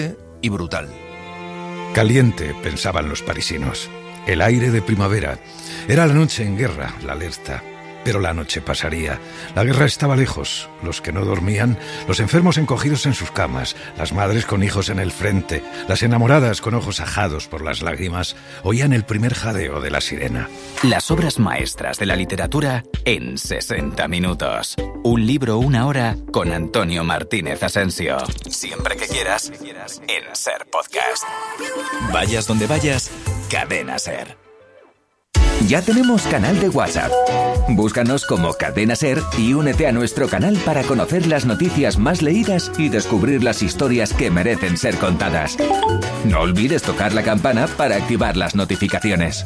y brutal. Caliente, pensaban los parisinos. El aire de primavera. Era la noche en guerra, la alerta. Pero la noche pasaría. La guerra estaba lejos. Los que no dormían, los enfermos encogidos en sus camas, las madres con hijos en el frente, las enamoradas con ojos ajados por las lágrimas, oían el primer jadeo de la sirena. Las obras maestras de la literatura en 60 minutos. Un libro, una hora, con Antonio Martínez Asensio. Siempre que quieras, en SER Podcast. Vayas donde vayas, Cadena SER. Ya tenemos canal de WhatsApp. Búscanos como Cadena SER y únete a nuestro canal para conocer las noticias más leídas y descubrir las historias que merecen ser contadas. No olvides tocar la campana para activar las notificaciones.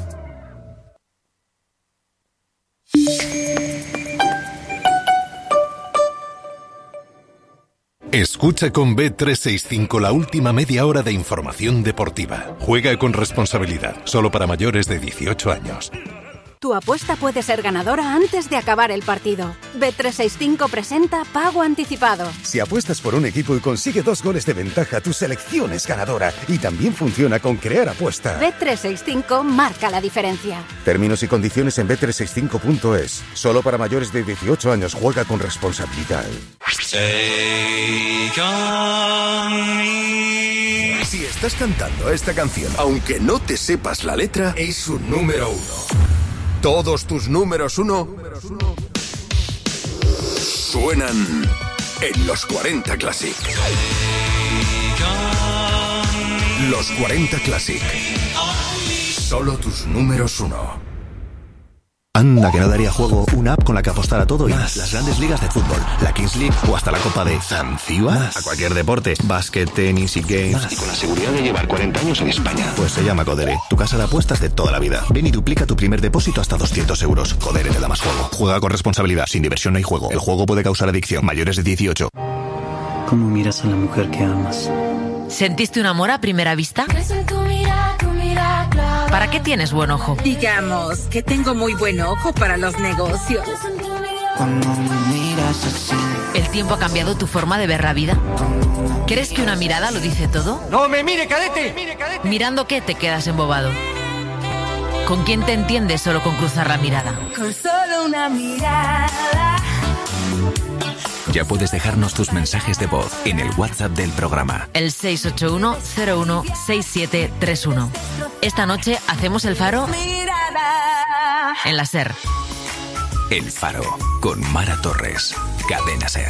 Escucha con Bet365 la última media hora de información deportiva. Juega con responsabilidad, solo para mayores de 18 años. Tu apuesta puede ser ganadora antes de acabar el partido. Bet365 presenta Pago Anticipado. Si apuestas por un equipo y consigue 2 goles de ventaja, tu selección es ganadora. Y también funciona con Crear Apuesta. Bet365 marca la diferencia. Términos y condiciones en bet365.es. Solo para mayores de 18 años. Juega con responsabilidad. Si estás cantando esta canción, aunque no te sepas la letra, es su número 1. Todos tus números 1 suenan en los 40 Classic. Los 40 Classic. Solo tus números 1. Anda, que no daría juego una app con la que apostar a todo y más. Las grandes ligas de fútbol, la Kings League o hasta la Copa de Zanzíbar. A cualquier deporte, básquet, tenis y games. Y con la seguridad de llevar 40 años en España. Pues se llama Codere, tu casa de apuestas de toda la vida. Ven y duplica tu primer depósito hasta 200 euros. Codere te da más juego. Juega con responsabilidad, sin diversión no hay juego. El juego puede causar adicción. Mayores de 18. ¿Cómo miras a la mujer que amas? ¿Sentiste un amor a primera vista? ¿Para qué tienes buen ojo? Digamos que tengo muy buen ojo para los negocios. ¿El tiempo ha cambiado tu forma de ver la vida? ¿Crees que una mirada lo dice todo? ¡No me mire, cadete! ¿Mirando qué te quedas embobado? ¿Con quién te entiendes solo con cruzar la mirada? Con solo una mirada. Ya puedes dejarnos tus mensajes de voz en el WhatsApp del programa. El 681-016731. Esta noche hacemos el Faro en la SER. El Faro, con Mara Torres. Cadena SER.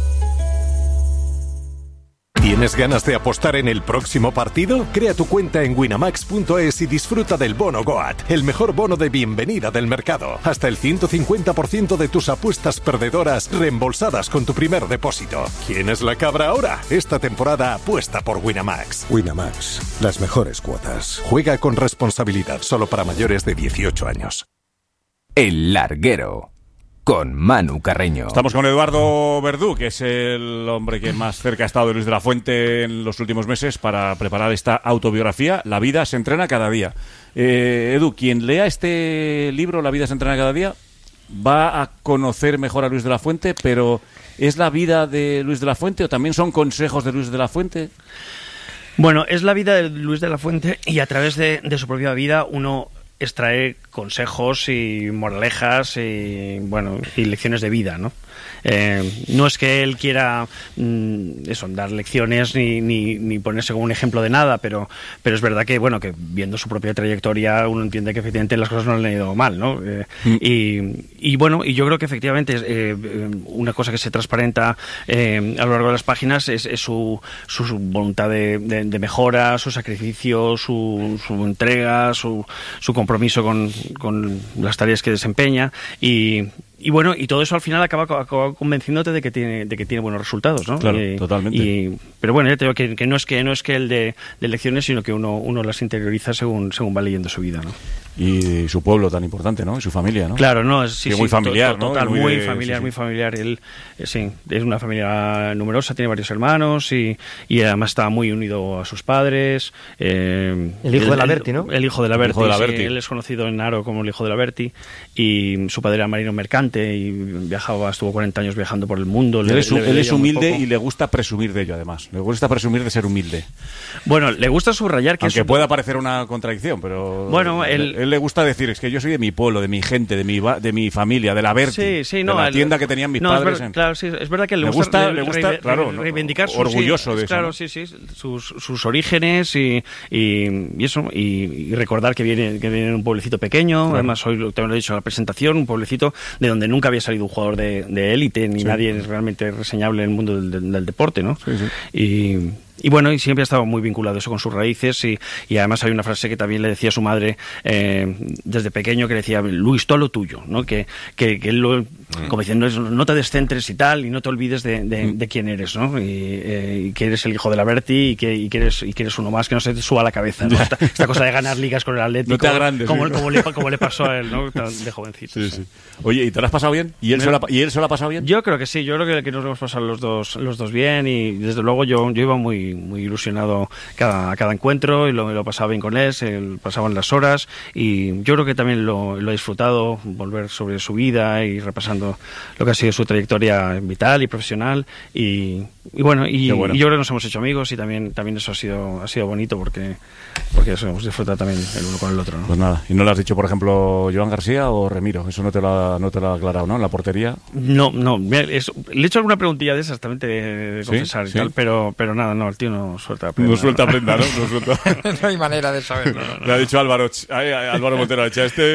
¿Tienes ganas de apostar en el próximo partido? Crea tu cuenta en winamax.es y disfruta del bono Goat, el mejor bono de bienvenida del mercado. Hasta el 150% de tus apuestas perdedoras reembolsadas con tu primer depósito. ¿Quién es la cabra ahora? Esta temporada apuesta por Winamax. Winamax, las mejores cuotas. Juega con responsabilidad, solo para mayores de 18 años. El Larguero, con Manu Carreño. Estamos con Eduardo Verdú, que es el hombre que más cerca ha estado de Luis de la Fuente en los últimos meses para preparar esta autobiografía, La vida se entrena cada día. Edu, quien lea este libro, La vida se entrena cada día, va a conocer mejor a Luis de la Fuente, pero ¿es la vida de Luis de la Fuente o también son consejos de Luis de la Fuente? Bueno, es la vida de Luis de la Fuente y a través de su propia vida uno extrae consejos y moralejas y lecciones de vida, ¿no? No es que él quiera dar lecciones ni ponerse como un ejemplo de nada, pero es verdad que que viendo su propia trayectoria uno entiende que efectivamente las cosas no le han ido mal, ¿no? Y yo creo que efectivamente una cosa que se transparenta a lo largo de las páginas es su voluntad de mejora, su sacrificio, su entrega, su compromiso con las tareas que desempeña y todo eso al final acaba convenciéndote de que tiene buenos resultados, ¿no? Claro, totalmente. Pero bueno, ya te digo que no es que el de lecciones, sino que uno las interioriza según va leyendo su vida, ¿no? Y su pueblo tan importante, ¿no? Y su familia, ¿no? Claro, no, sí, muy familiar, ¿no? Total, muy familiar. Él, es una familia numerosa, tiene varios hermanos y además está muy unido a sus padres. El hijo de la Berti, ¿no? El hijo de la Berti. Él es conocido en Aro como el hijo de la Berti y su padre era marino mercante. viajante y estuvo 40 años viajando por el mundo. Él es humilde y le gusta presumir de ello, además. Le gusta presumir de ser humilde. Bueno, le gusta subrayar que aunque pueda parecer una contradicción, pero bueno, él le gusta decir, es que yo soy de mi pueblo, de mi gente, de mi familia, de la Berti, de la tienda que tenían mis padres. Claro, sí, es verdad que le gusta reivindicar orgulloso de eso. Claro, sí, sus orígenes y eso, y recordar que viene de un pueblecito pequeño, claro. Además hoy te lo he dicho en la presentación, un pueblecito de donde nunca había salido un jugador de élite, ni nadie realmente reseñable en el mundo del deporte, ¿no? Sí. Y bueno, y siempre ha estado muy vinculado eso con sus raíces y además hay una frase que también le decía a su madre desde pequeño, que le decía, Luis, todo lo tuyo, ¿no? Que él como diciendo, no te descentres y tal, y no te olvides de quién eres, ¿no? Y que eres el hijo de la Berti y que eres uno más, que no se te suba a la cabeza, ¿no? Esta cosa de ganar ligas con el Atlético, no te agrandes, como le pasó a él, ¿no? De jovencito. Sí. Oye, ¿y te lo has pasado bien? ¿Y él se lo ha pasado bien? Yo creo que sí, yo creo que nos hemos pasado los dos bien, y desde luego yo iba muy ilusionado cada encuentro y lo pasaba bien con él, pasaban las horas, y yo creo que también lo he disfrutado, volver sobre su vida y repasando lo que ha sido su trayectoria vital y profesional, y bueno, yo creo que nos hemos hecho amigos, y también eso ha sido bonito porque eso hemos disfrutado también el uno con el otro, ¿no? Pues nada, ¿y no le has dicho, por ejemplo, Joan García o Remiro? Eso no te lo ha aclarado, ¿no? En la portería. No, le he hecho alguna preguntilla de esas también, de confesar, ¿sí? Y tal, pero nada, no, el tío no suelta prenda. No suelta prenda, ¿no? No hay manera de saberlo. Le ha dicho Álvaro Montero,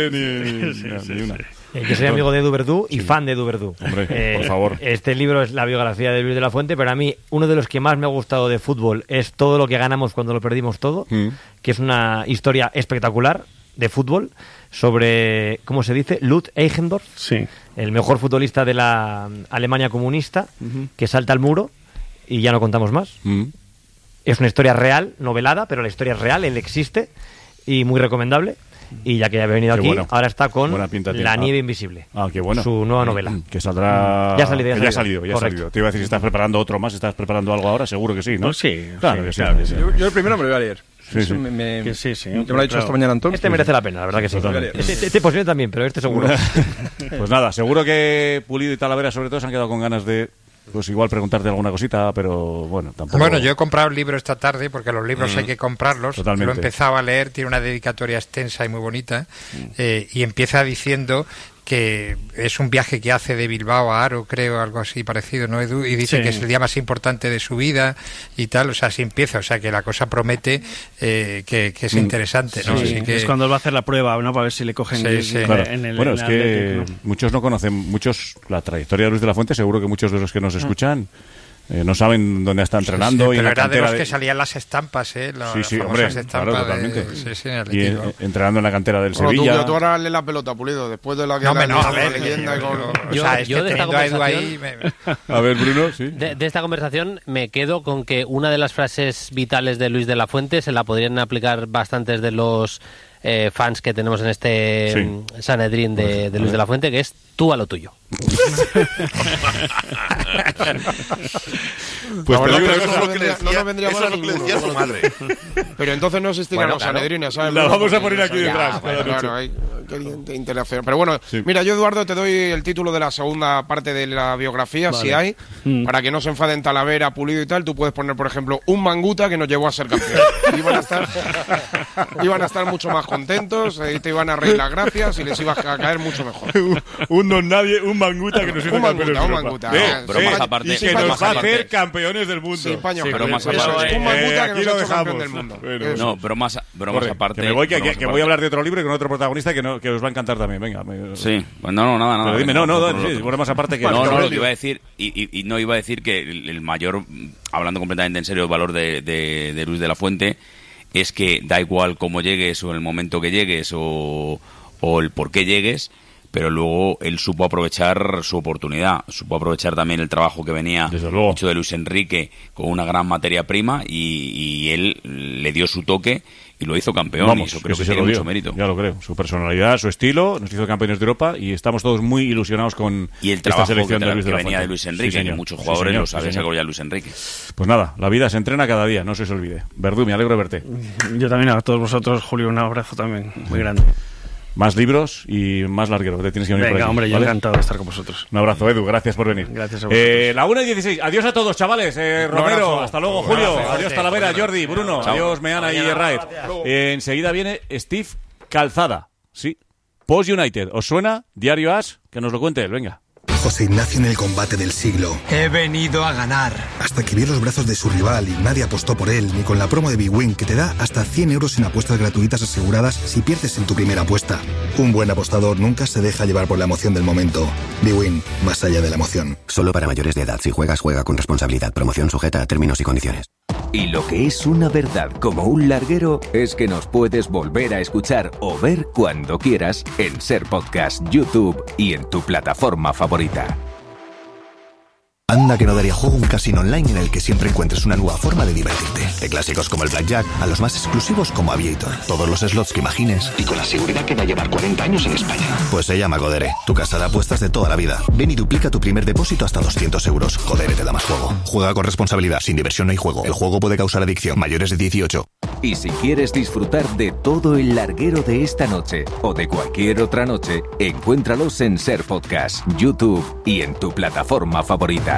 ni una. Yo soy amigo de Edu Verdú y fan de Edu Verdú. Hombre, por favor. Este libro es la biografía de Luis de la Fuente, pero a mí uno de los que más me ha gustado de fútbol es Todo lo que ganamos cuando lo perdimos todo, que es una historia espectacular de fútbol sobre, ¿cómo se dice? Lutz Eigendorf, sí, el mejor futbolista de la Alemania comunista, que salta al muro y ya no contamos más. Es una historia real, novelada, pero la historia es real, él existe, y muy recomendable. Y ya que ha venido aquí, ahora está con La nieve invisible. Qué bueno. Su nueva novela. Que saldrá... Ya ha salido. Te iba a decir si estás preparando otro más, ¿estás preparando algo ahora? Seguro que sí, ¿no? Pues sí. Claro que sí. Yo el primero me lo voy a leer. Sí. Me lo ha dicho esta mañana Antón. Este merece la pena, la verdad que sí. Este posible también, pero este seguro. Pues nada, seguro que Pulido y Talavera sobre todo se han quedado con ganas de... Pues igual preguntarte alguna cosita, pero bueno, tampoco... Bueno, yo he comprado el libro esta tarde, porque los libros hay que comprarlos. Totalmente. Lo he empezado a leer, tiene una dedicatoria extensa y muy bonita, y empieza diciendo que es un viaje que hace de Bilbao a Haro, creo, algo así parecido, ¿no, Edu? Y dice que es el día más importante de su vida y tal, o sea, así empieza, o sea, que la cosa promete que es interesante, ¿no? Sí, así que... es cuando él va a hacer la prueba, ¿no? Para ver si le cogen en el... Bueno, es que muchos no conocen, la trayectoria de Luis de la Fuente, seguro que muchos de los que nos escuchan no saben dónde está entrenando. Sí, y pero era de los que salían las estampas, hombre, claro, totalmente. Y entrenando en la cantera del Sevilla. Tú ahora le la pelota, Pulido, después de la que leyenda. Yo de esta conversación... A ver, Bruno, sí. De esta conversación me quedo con que una de las frases vitales de Luis de la Fuente se la podrían aplicar bastantes de los fans que tenemos en este Sanedrín de Luis de la Fuente, que es tú a lo tuyo. Pues no nos vendría mal a ninguno. Su madre. Pero entonces no existirán los Sanedrines, ¿sabes? La vamos a poner aquí detrás. Claro, hay que interacción. Pero bueno, mira, yo, Eduardo, te doy el título de la segunda parte de la biografía, si hay, para que no se enfaden Talavera, Pulido y tal. Tú puedes poner, por ejemplo, un Manguta que nos llevó a ser campeón. Iban a estar mucho más contentos, te iban a reír las gracias y les iba a caer mucho mejor. Un don nadie, un Manguta que nos hizo campeones de Europa. Bromas aparte. Y que nos va a hacer campeones del mundo. Sí, bromas aparte. Un Manguta que nos ha hecho campeón del mundo. No, bromas aparte. Que me voy, que voy a hablar de otro libro y con otro protagonista que os va a encantar también. Venga. Sí, pues nada. Pero dime, bromas aparte que... No, lo que iba a decir, y no iba a decir que el mayor, hablando completamente en serio, el valor de Luis de la Fuente es que da igual cómo llegues o en el momento que llegues o el por qué llegues, pero luego él supo aprovechar su oportunidad, supo aprovechar también el trabajo que venía hecho de Luis Enrique con una gran materia prima y él le dio su toque y lo hizo campeón. Y eso creo que tiene mucho mérito. Ya lo creo, su personalidad, su estilo, nos hizo campeones de Europa y estamos todos muy ilusionados con y el trabajo esta selección de Luis de la venía Fuente. De Luis Enrique, que muchos jugadores lo saben, se ya Luis Enrique. Pues nada, la vida se entrena cada día, no se os olvide. Verdú, me alegro de verte. Yo también, a todos vosotros, Julio, un abrazo también muy grande. Más libros y más larguero. Te tienes que venir. Venga, por aquí, hombre, yo ¿vale? encantado de estar con vosotros. Un abrazo, Edu, gracias por venir. Gracias a vosotros. La 1:16. Adiós a todos, chavales. Romero, hasta luego, Julio. Adiós, Talavera, Jordi, Bruno. Chao. Adiós, Meana y Raed. Enseguida viene Steve Calzada. Sí. Post United. ¿Os suena? Diario As, que nos lo cuente él. Venga. José Ignacio en el combate del siglo. He venido a ganar. Hasta que vio los brazos de su rival y nadie apostó por él, ni con la promo de Big Win, que te da hasta 100 euros en apuestas gratuitas aseguradas si pierdes en tu primera apuesta. Un buen apostador nunca se deja llevar por la emoción del momento. Big Win, más allá de la emoción. Solo para mayores de edad. Si juegas, juega con responsabilidad. Promoción sujeta a términos y condiciones. Y lo que es una verdad como un larguero es que nos puedes volver a escuchar o ver cuando quieras en Ser Podcast, YouTube y en tu plataforma favorita. Anda que no daría juego un casino online en el que siempre encuentres una nueva forma de divertirte. De clásicos como el Blackjack a los más exclusivos como Aviator. Todos los slots que imagines y con la seguridad que va a llevar 40 años en España. Pues se llama Codere, tu casa de apuestas de toda la vida. Ven y duplica tu primer depósito hasta 200 euros. Codere te da más juego. Juega con responsabilidad. Sin diversión no hay juego. El juego puede causar adicción. Mayores de 18. Y si quieres disfrutar de todo el larguero de esta noche o de cualquier otra noche, encuéntralos en Ser Podcast, YouTube y en tu plataforma favorita.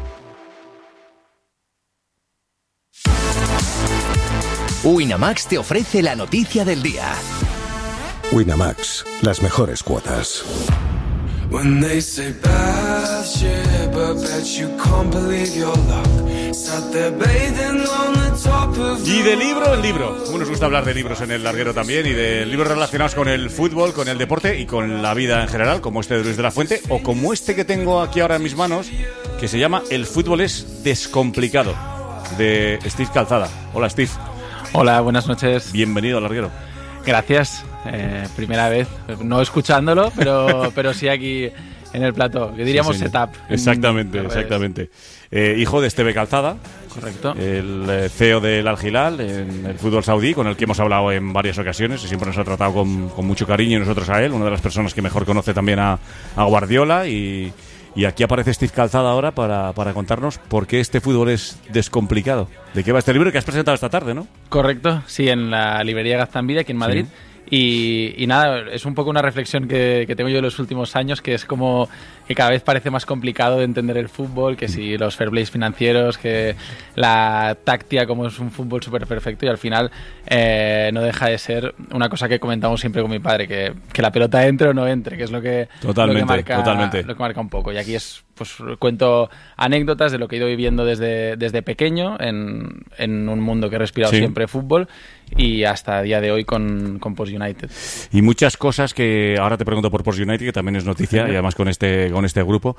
Winamax te ofrece la noticia del día. Winamax, las mejores cuotas. When they say bad shit, but bet you can't believe your luck. Sat there bathing on the top of. Y de libro en libro. Nos gusta hablar de libros en el larguero también y de libros relacionados con el fútbol, con el deporte y con la vida en general, como este de Luis de la Fuente o como este que tengo aquí ahora en mis manos, que se llama El fútbol es descomplicado, de Steve Calzada. Hola, Steve. Hola, buenas noches. Bienvenido al larguero. Gracias. Primera vez, no escuchándolo, pero sí aquí en el plató. Que diríamos sí, setup. Exactamente. Hijo de Esteve Calzada. Correcto. El CEO del Al Hilal en el fútbol saudí, con el que hemos hablado en varias ocasiones y siempre nos ha tratado con mucho cariño y nosotros a él. Una de las personas que mejor conoce también a Guardiola y aquí aparece Steve Calzada ahora para contarnos por qué este fútbol es descomplicado. ¿De qué va este libro que has presentado esta tarde, no? Correcto, sí, en la librería Gaztambide, aquí en Madrid. Sí. Y nada, es un poco una reflexión que tengo yo en los últimos años, que es como que cada vez parece más complicado de entender el fútbol, que si los fair plays financieros, que la táctica como es un fútbol súper perfecto y al final no deja de ser una cosa que comentamos siempre con mi padre, que la pelota entre o no entre, que es lo que marca un poco. Y aquí es, pues cuento anécdotas de lo que he ido viviendo desde pequeño en un mundo que he respirado siempre fútbol y hasta el día de hoy con Post United. Y muchas cosas que ahora te pregunto por Post United, que también es noticia, y además con este grupo,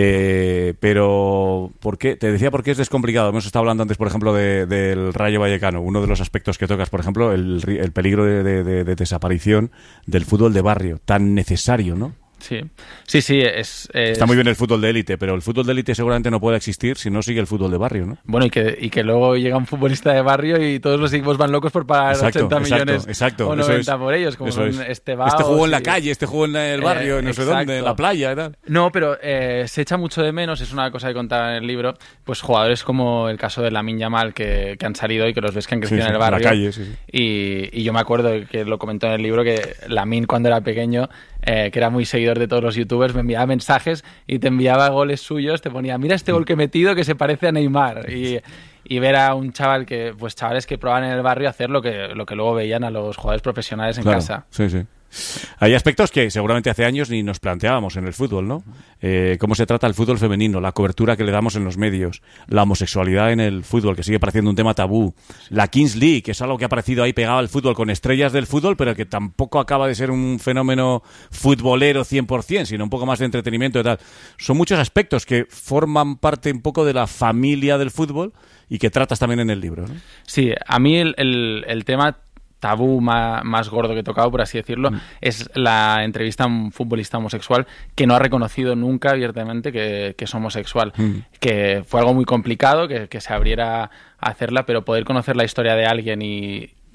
pero ¿por qué? Te decía por qué es descomplicado. Hemos estado hablando antes, por ejemplo, del Rayo Vallecano. Uno de los aspectos que tocas, por ejemplo, el peligro de desaparición del fútbol de barrio, tan necesario, ¿no? Sí. Está muy bien el fútbol de élite, pero el fútbol de élite seguramente no puede existir si no sigue el fútbol de barrio, ¿no? Bueno, y que luego llega un futbolista de barrio y todos los equipos van locos por pagar 80 millones o 90 por ellos, como son Estebao. Este jugó en la calle, este jugó en el barrio, no sé dónde, en la playa y tal. No, pero se echa mucho de menos, es una cosa que contaba en el libro, pues jugadores como el caso de Lamine Yamal que han salido y que los ves que han crecido en el barrio. En la calle, Y yo me acuerdo que lo comentó en el libro que Lamine cuando era pequeño, que era muy seguidor de todos los youtubers, me enviaba mensajes y te enviaba goles suyos, te ponía, mira este gol que he metido que se parece a Neymar, y ver a un chaval chavales que probaban en el barrio hacer lo que luego veían a los jugadores profesionales en casa. Sí. Hay aspectos que seguramente hace años ni nos planteábamos en el fútbol, ¿no? Cómo se trata el fútbol femenino, la cobertura que le damos en los medios, la homosexualidad en el fútbol, que sigue pareciendo un tema tabú, la Kings League, que es algo que ha aparecido ahí pegado al fútbol con estrellas del fútbol, pero que tampoco acaba de ser un fenómeno futbolero 100%, sino un poco más de entretenimiento y tal. Son muchos aspectos que forman parte un poco de la familia del fútbol y que tratas también en el libro, ¿no? Sí, a mí el tema tabú más gordo que he tocado, por así decirlo, es la entrevista a un futbolista homosexual que no ha reconocido nunca abiertamente que es homosexual, que fue algo muy complicado que se abriera a hacerla, pero poder conocer la historia de alguien y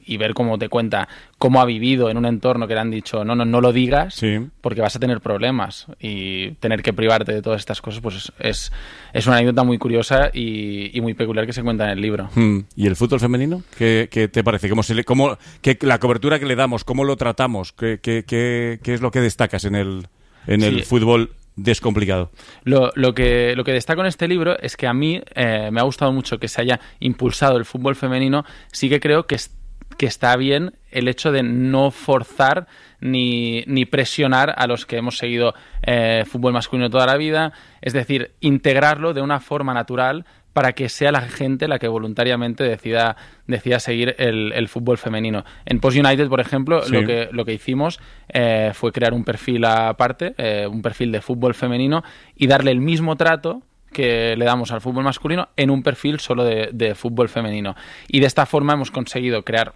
y ver cómo te cuenta cómo ha vivido en un entorno que le han dicho no lo digas porque vas a tener problemas, y tener que privarte de todas estas cosas, pues es una anécdota muy curiosa y muy peculiar que se cuenta en el libro. ¿Y el fútbol femenino? ¿Qué te parece? La cobertura que le damos, cómo lo tratamos, qué es lo que destacas en el fútbol descomplicado? Lo que destaco en este libro es que a mí me ha gustado mucho que se haya impulsado el fútbol femenino. Sí que creo que está bien el hecho de no forzar ni presionar a los que hemos seguido fútbol masculino toda la vida, es decir, integrarlo de una forma natural para que sea la gente la que voluntariamente decida seguir el fútbol femenino. En Post United, por ejemplo, lo que hicimos fue crear un perfil aparte, un perfil de fútbol femenino, y darle el mismo trato que le damos al fútbol masculino en un perfil solo de fútbol femenino. Y de esta forma hemos conseguido crear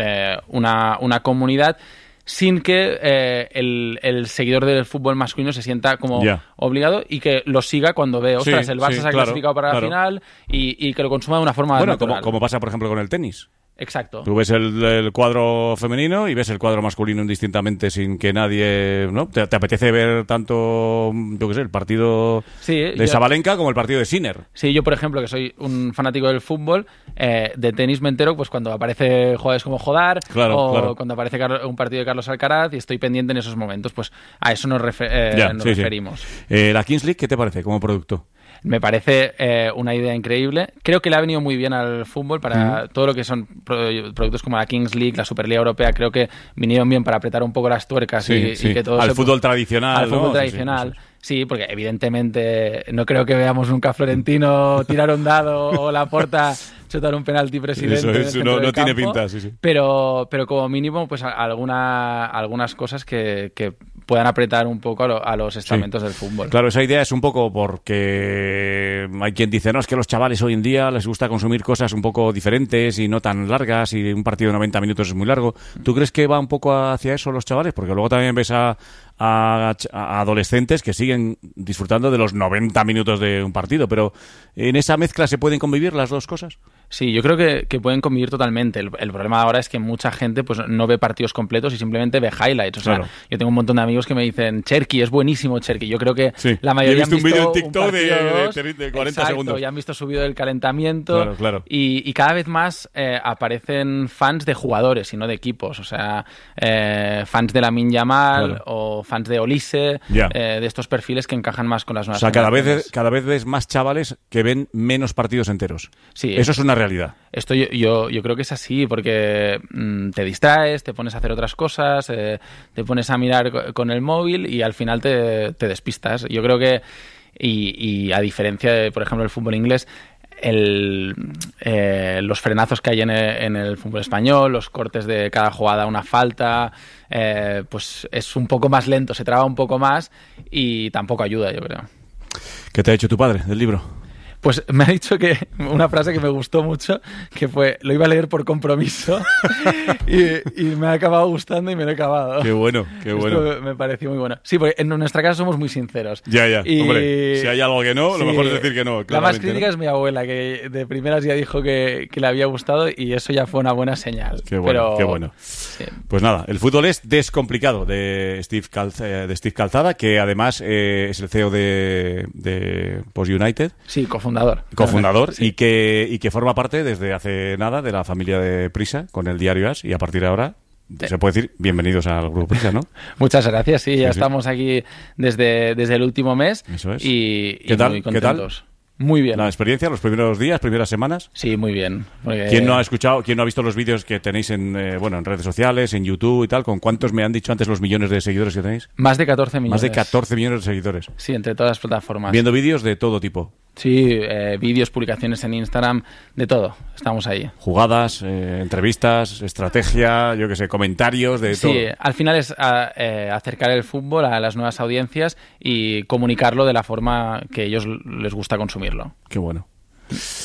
una comunidad sin que el seguidor del fútbol masculino se sienta como obligado, y que lo siga cuando ve, ostras, el Barça se ha clasificado para la final, y que lo consuma de una forma natural. Como pasa, por ejemplo, con el tenis. Exacto. Tú ves el cuadro femenino y ves el cuadro masculino indistintamente, sin que nadie... ¿no? ¿Te apetece ver tanto, yo qué sé, el partido de Sabalenka como el partido de Sinner? Sí, yo, por ejemplo, que soy un fanático del fútbol, de tenis me entero pues cuando aparece jugadores como Jodar, cuando aparece un partido de Carlos Alcaraz, y estoy pendiente en esos momentos. Pues a eso nos referimos. La Kings League, ¿qué te parece como producto? Me parece una idea increíble. Creo que le ha venido muy bien al fútbol para todo lo que son productos como la Kings League, la Superliga Europea. Creo que vinieron bien para apretar un poco las tuercas y que todo al fútbol tradicional. Al fútbol tradicional. Sí, porque evidentemente no creo que veamos nunca a Florentino tirar un dado o Laporta chutar un penalti presidente. Eso no tiene pinta, Pero como mínimo, pues algunas cosas que puedan apretar un poco a los estamentos del fútbol. Claro, esa idea es un poco porque hay quien dice, no, es que a los chavales hoy en día les gusta consumir cosas un poco diferentes y no tan largas, y un partido de 90 minutos es muy largo. ¿Tú crees que va un poco hacia eso los chavales? Porque luego también ves a adolescentes que siguen disfrutando de los 90 minutos de un partido, pero ¿en esa mezcla se pueden convivir las dos cosas? Sí, yo creo que pueden convivir totalmente. El problema ahora es que mucha gente pues no ve partidos completos y simplemente ve highlights. O sea, yo tengo un montón de amigos que me dicen, Cherki, es buenísimo Cherki. Yo creo que la mayoría han visto un vídeo en TikTok de 40 segundos. Ya han visto su vídeo del calentamiento. Claro. Y cada vez más aparecen fans de jugadores y no de equipos. O sea, fans de Lamine Yamal o fans de Olise, de estos perfiles que encajan más con las nuevas generaciones. Cada vez ves más chavales que ven menos partidos enteros. Sí, eso es una realidad. Esto yo creo que es así, porque te distraes, te pones a hacer otras cosas, te pones a mirar con el móvil y al final te despistas. Yo creo que, y a diferencia de, por ejemplo, el fútbol inglés, los frenazos que hay en el fútbol español, los cortes de cada jugada, una falta, pues es un poco más lento, se traba un poco más y tampoco ayuda, yo creo. ¿Qué te ha dicho tu padre del libro? Pues me ha dicho que una frase que me gustó mucho, que fue, lo iba a leer por compromiso y me ha acabado gustando y me lo he acabado. Qué bueno. Esto me pareció muy bueno. Sí, porque en nuestra casa somos muy sinceros. Ya. Hombre, si hay algo que no, lo mejor es decir que no. La más crítica es mi abuela, que de primeras ya dijo que le había gustado, y eso ya fue una buena señal. Qué bueno. Sí. Pues nada, el fútbol es descomplicado, de Steve Calzada, que además es el CEO de Post United. Sí, cofundador, sí. y que forma parte desde hace nada de la familia de Prisa con el diario AS, y a partir de ahora se puede decir bienvenidos al grupo Prisa, ¿no? Muchas gracias, sí, ya estamos aquí desde el último mes. Eso es. Y ¿Qué tal? Muy contentos. Muy bien. ¿La experiencia, los primeros días, primeras semanas? Sí, muy bien. ¿Quién no ha visto los vídeos que tenéis en redes sociales, en YouTube y tal? ¿Con cuántos me han dicho antes los millones de seguidores que tenéis? Más de 14 millones. Más de 14 millones de seguidores. Sí, entre todas las plataformas. Viendo vídeos de todo tipo. Sí, vídeos, publicaciones en Instagram, de todo. Estamos ahí. Jugadas, entrevistas, estrategia, yo qué sé, comentarios, de todo. Sí, al final es acercar el fútbol a las nuevas audiencias y comunicarlo de la forma que a ellos les gusta consumirlo. Qué bueno.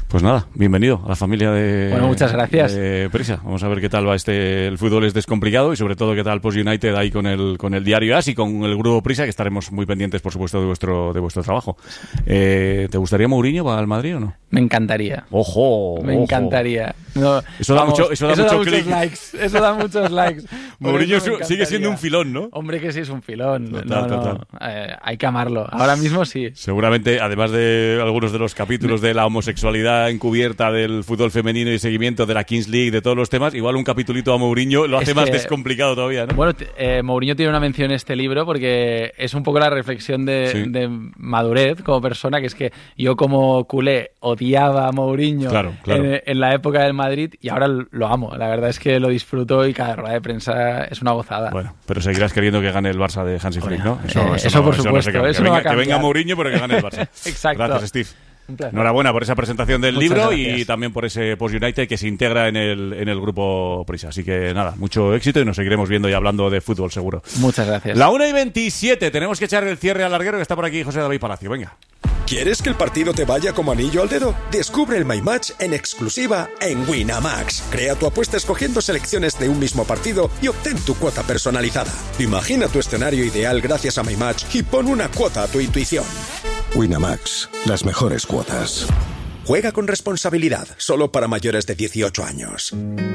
Pues nada, bienvenido a la familia de... Bueno, muchas gracias. Prisa. Vamos a ver qué tal va el fútbol es descomplicado y sobre todo qué tal Post United ahí con el diario AS y con el grupo Prisa, que estaremos muy pendientes, por supuesto, de vuestro trabajo. ¿Te gustaría Mourinho para el Madrid o no? Me encantaría. ¡Ojo! Me encantaría. No, eso da muchos likes. Eso da muchos likes. Mourinho sigue siendo un filón, ¿no? Hombre, que sí es un filón. Total. Hay que amarlo. Ahora mismo sí. Seguramente, además de algunos de los capítulos de la homosexualidad encubierta del fútbol femenino y seguimiento de la Kings League, de todos los temas, igual un capitulito a Mourinho lo hace más descomplicado todavía, ¿no? Bueno, Mourinho tiene una mención en este libro porque es un poco la reflexión de madurez como persona, que es que yo como culé odiaba a Mourinho en la época del Madrid y ahora lo amo. La verdad es que lo disfruto y cada rueda de prensa es una gozada. Bueno, pero seguirás queriendo que gane el Barça de Hansi Flick, ¿no? Eso por supuesto. Que venga Mourinho, pero que gane el Barça. Exacto. Gracias, Steve. Enhorabuena por esa presentación del libro y también por ese Post United que se integra en el grupo Prisa. Así que nada, mucho éxito y nos seguiremos viendo y hablando de fútbol seguro. Muchas gracias. La 1:27, tenemos que echar el cierre al larguero que está por aquí José David Palacio. Venga. ¿Quieres que el partido te vaya como anillo al dedo? Descubre el My Match en exclusiva en Winamax. Crea tu apuesta escogiendo selecciones de un mismo partido y obtén tu cuota personalizada. Imagina tu escenario ideal gracias a My Match y pon una cuota a tu intuición. Winamax, las mejores cuotas. Juega con responsabilidad, solo para mayores de 18 años.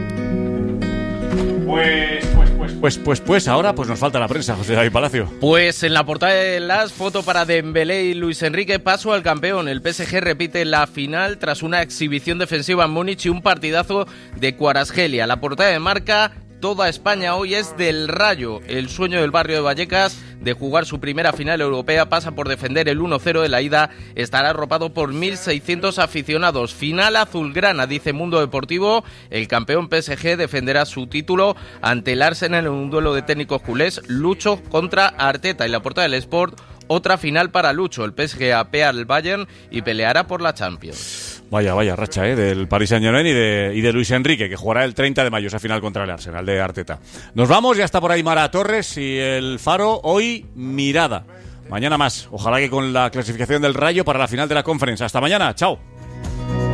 Pues ahora pues nos falta la prensa, José David Palacio. Pues en la portada de las foto para Dembélé y Luis Enrique, paso al campeón. El PSG repite la final tras una exhibición defensiva en Múnich y un partidazo de Kvaratskhelia. La portada de Marca: toda España hoy es del Rayo. El sueño del barrio de Vallecas de jugar su primera final europea pasa por defender el 1-0 de la ida. Estará arropado por 1.600 aficionados. Final azulgrana, dice Mundo Deportivo. El campeón PSG defenderá su título ante el Arsenal en un duelo de técnicos culés. Lucho contra Arteta. Y la portada del Sport: otra final para Lucho. El PSG apea al Bayern y peleará por la Champions. Vaya racha, del Paris Saint-Germain y de Luis Enrique, que jugará el 30 de mayo esa final contra el Arsenal de Arteta. Nos vamos, ya está por ahí Mara Torres y el Faro. Hoy mirada. Mañana más. Ojalá que con la clasificación del Rayo para la final de la Conference. Hasta mañana. Chao.